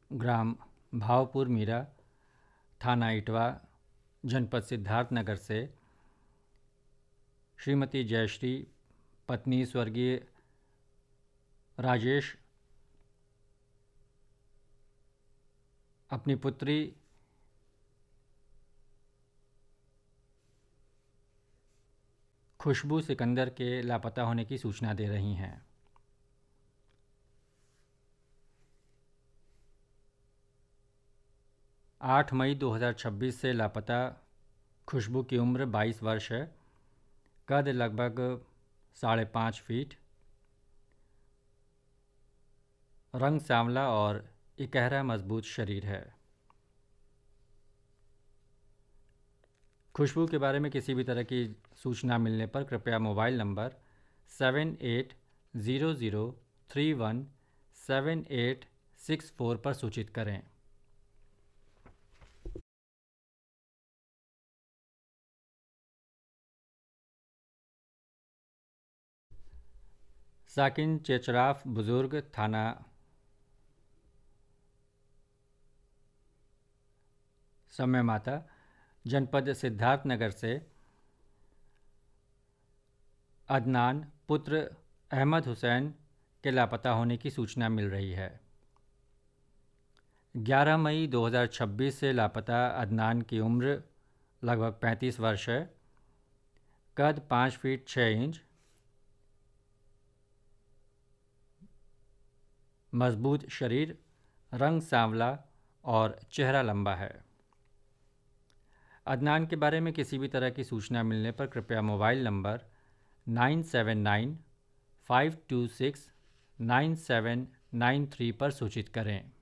ग्राम भावपुर मीरा, थाना इटवा, जनपद सिद्धार्थनगर से श्रीमती जयश्री, पत्नी स्वर्गीय राजेश, अपनी पुत्री खुशबू सिकंदर के लापता होने की सूचना दे रही हैं। 8 मई 2026 से लापता खुशबू की उम्र 22 वर्ष है। कद लगभग 5.5 फीट, रंग सांवला और इकहरा मजबूत शरीर है। खुशबू के बारे में किसी भी तरह की सूचना मिलने पर कृपया मोबाइल नंबर 7800317864 पर सूचित करें। साकिन चेचराफ बुजुर्ग, थाना समय माता, जनपद सिद्धार्थनगर से अदनान पुत्र अहमद हुसैन के लापता होने की सूचना मिल रही है। 11 मई 2026 से लापता अदनान की उम्र लगभग 35 वर्ष है। कद 5 फीट 6 इंच, मजबूत शरीर, रंग सांवला और चेहरा लंबा है। अदनान के बारे में किसी भी तरह की सूचना मिलने पर कृपया मोबाइल नंबर 9795269793 पर सूचित करें।